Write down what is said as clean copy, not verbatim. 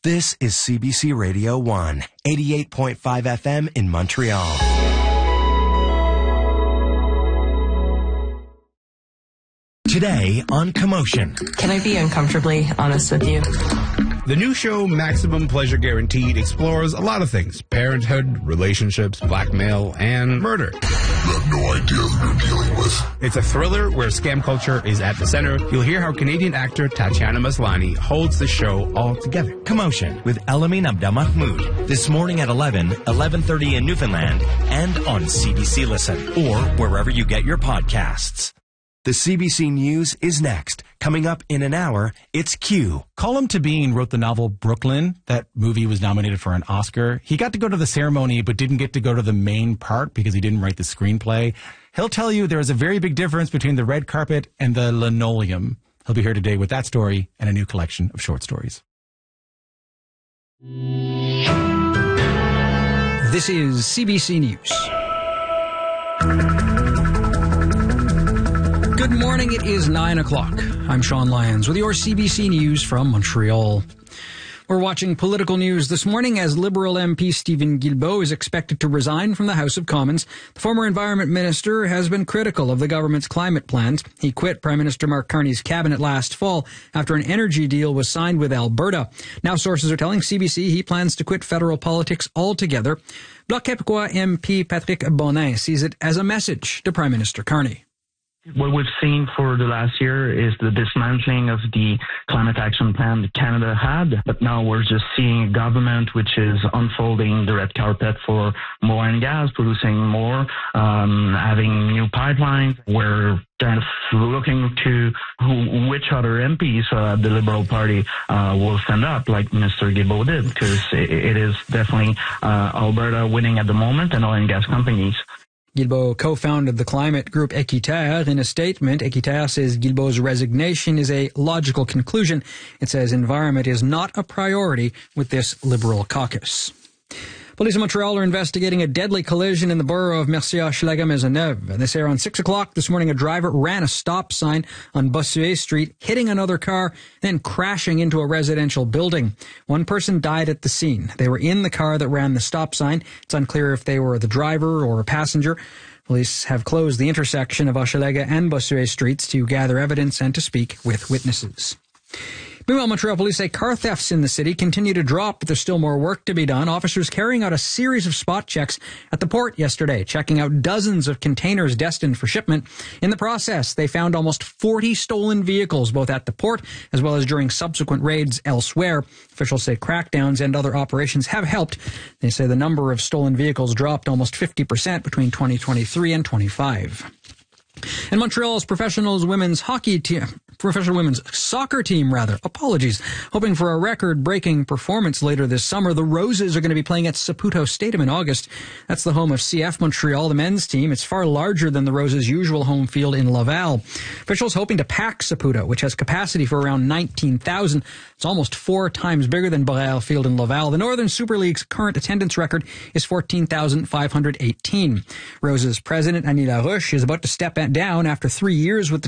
This is CBC Radio 1, 88.5 FM in Montreal. Today on Commotion. Can I be uncomfortably honest with you? The new show, Maximum Pleasure Guaranteed, explores a lot of things. Parenthood, relationships, blackmail, and murder. You have no idea who you're dealing with. It's a thriller where scam culture is at the center. You'll hear how Canadian actor Tatiana Maslany holds the show all together. Commotion with Elamin Abdelmahmoud. This morning at 11, 11:30 in Newfoundland, and on CBC Listen, or wherever you get your podcasts. The CBC News is next. Coming up in an hour, it's Q. Colm Tóibín wrote the novel Brooklyn. That movie was nominated for an Oscar. He got to go to the ceremony, but didn't get to go to the main part because he didn't write the screenplay. He'll tell you there is a very big difference between the red carpet and the linoleum. He'll be here today with that story and a new collection of short stories. This is CBC News. Good morning, it is 9 o'clock. I'm Sean Lyons with your CBC News from Montreal. We're watching political news this morning as Liberal MP Stephen Guilbeault is expected to resign from the House of Commons. The former Environment Minister has been critical of the government's climate plans. He quit Prime Minister Mark Carney's cabinet last fall after an energy deal was signed with Alberta. Now sources are telling CBC he plans to quit federal politics altogether. Bloc Québécois MP Patrick Bonin sees it as a message to Prime Minister Carney. What we've seen for the last year is the dismantling of the climate action plan that Canada had, but now we're just seeing a government which is unfolding the red carpet for more oil and gas, producing more, having new pipelines. We're kind of looking to which other MPs the Liberal Party will stand up, like Mr. Guilbeault did, because it is definitely Alberta winning at the moment and oil and gas companies. Guilbeault co-founded the climate group Équiterre. In a statement, Équiterre says Guilbeault's resignation is a logical conclusion. It says environment is not a priority with this Liberal caucus. Police in Montreal are investigating a deadly collision in the borough of Mercier-Hochelaga-Maisonneuve. They say around 6 o'clock this morning, a driver ran a stop sign on Bossuet Street, hitting another car, then crashing into a residential building. One person died at the scene. They were in the car that ran the stop sign. It's unclear if they were the driver or a passenger. Police have closed the intersection of Hochelaga and Bossuet Streets to gather evidence and to speak with witnesses. Meanwhile, Montreal police say car thefts in the city continue to drop, but there's still more work to be done. Officers carrying out a series of spot checks at the port yesterday, checking out dozens of containers destined for shipment. In the process, they found almost 40 stolen vehicles, both at the port as well as during subsequent raids elsewhere. Officials say crackdowns and other operations have helped. They say the number of stolen vehicles dropped almost 50% between 2023 and 25. And Montreal's professional women's soccer team, hoping for a record-breaking performance later this summer. The Roses are going to be playing at Saputo Stadium in August. That's the home of CF Montreal, the men's team. It's far larger than the Roses' usual home field in Laval. Officials hoping to pack Saputo, which has capacity for around 19,000. It's almost 4 times bigger than Boréal Field in Laval. The Northern Super League's current attendance record is 14,518. Roses president Annie Larouche is about to step down after 3 years with the